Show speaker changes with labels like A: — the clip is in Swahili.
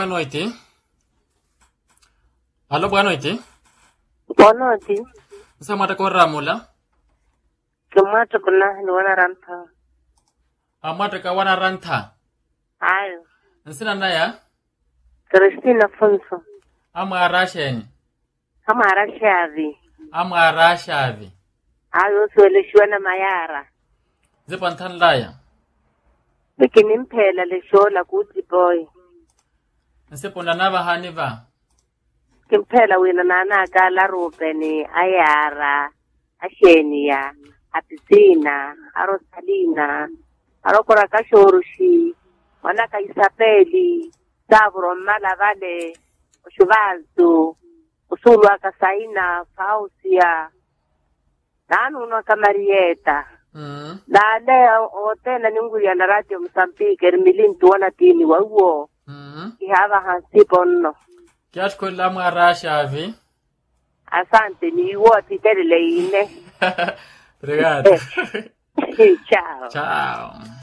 A: buona noite. Allo, buona noite.
B: Buona noite.
A: Nsama ta ko ramula.
B: Kumata kuna wana ranta.
A: Amata ka wana ranta.
B: Ayo.
A: Nsina naya?
B: Cristina Fonso.
A: Ama rasheni.
B: Amara shavi.
A: Ama rashavi.
B: Ayo swele shwana mayara.
A: Zipantan laya.
B: Bikini mphela le shola kuti boy.
A: Nsipona nava haniva.
B: Kimphela wina nana kala rupeni ayara. Ashenia. Apisina. Arosalina. Arokora kashorushi. Wanaka Isapeli. Davro malavale. Ushuvazu. Usulu akasaina. Fausia. Nanu unakamarieta. Dale otena ningulia na radio Mozambique milintu wana tini wa uo. Ihava hansi ponno.
A: Kiash ko lama rashavi.
B: Asante ni uo titerele ine.
A: Obrigado.
B: Ciao.
A: Ciao.